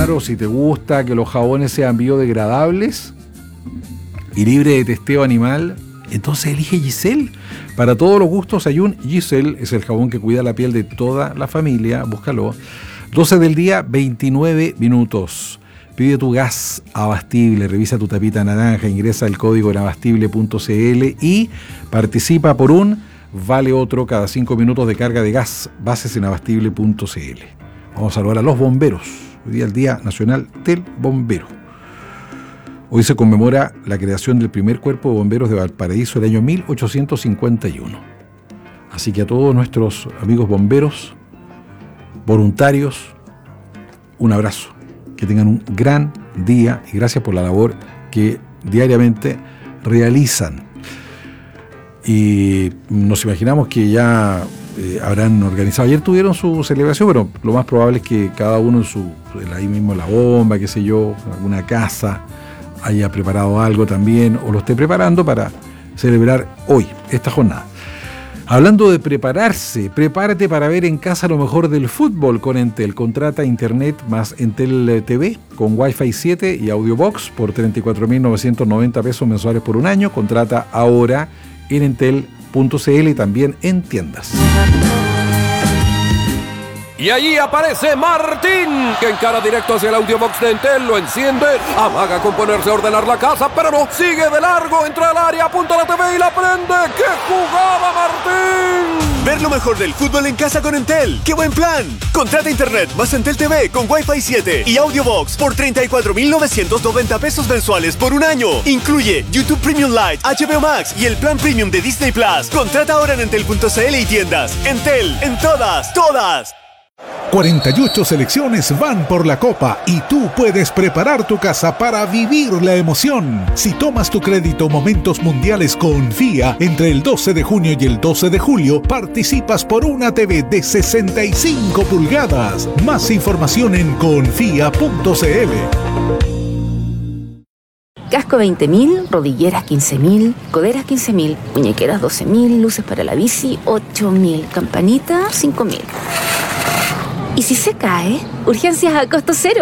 Claro, si te gusta que los jabones sean biodegradables y libre de testeo animal, entonces elige Giselle. Para todos los gustos hay un Giselle, es el jabón que cuida la piel de toda la familia, búscalo. 12 del día, 29 minutos. Pide tu gas Abastible, revisa tu tapita naranja, ingresa el código en abastible.cl y participa por un vale otro cada 5 minutos de carga de gas, bases en abastible.cl. Vamos a saludar a los bomberos. Hoy día el Día Nacional del Bombero. Hoy se conmemora la creación del primer cuerpo de bomberos de Valparaíso el año 1851. Así que a todos nuestros amigos bomberos, voluntarios, un abrazo. Que tengan un gran día y gracias por la labor que diariamente realizan. Y nos imaginamos que ya habrán organizado. Ayer tuvieron su celebración, pero lo más probable es que cada uno ahí mismo en la bomba, qué sé yo, en alguna casa, haya preparado algo también o lo esté preparando para celebrar hoy, esta jornada. Hablando de prepararse, prepárate para ver en casa lo mejor del fútbol con Entel. Contrata Internet más Entel TV con Wi-Fi 7 y Audiobox por 34.990 pesos mensuales por un año. Contrata ahora en entel.cl y también en tiendas. Y allí aparece Martín, que encara directo hacia el Audiobox de Entel, lo enciende, amaga con ponerse a ordenar la casa, pero no, sigue de largo, entra al área, apunta la TV y la prende. ¡Qué jugada, Martín! Ver lo mejor del fútbol en casa con Entel. ¡Qué buen plan! Contrata Internet más Entel TV con Wi-Fi 7 y Audiobox por 34.990 pesos mensuales por un año. Incluye YouTube Premium Lite, HBO Max y el plan Premium de Disney Plus. Contrata ahora en entel.cl y tiendas. Entel, en todas, todas. 48 selecciones van por la Copa y tú puedes preparar tu casa para vivir la emoción. Si tomas tu crédito Momentos Mundiales Confía entre el 12 de junio y el 12 de julio, participas por una TV de 65 pulgadas. Más información en confia.cl. Casco 20.000, rodilleras 15.000, coderas 15.000, muñequeras 12.000, luces para la bici 8.000, campanita 5.000. ¿Y si se cae? Urgencias a costo cero.